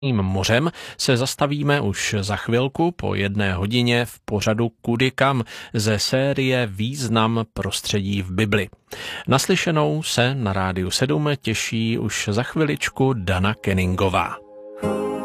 mořem se zastavíme už za chvilku po 1 hodině v pořadu Kudy kam ze série Význam prostředí v Bibli. Naslyšenou se na Rádiu 7 těší už za chviličku Dana Kenningová.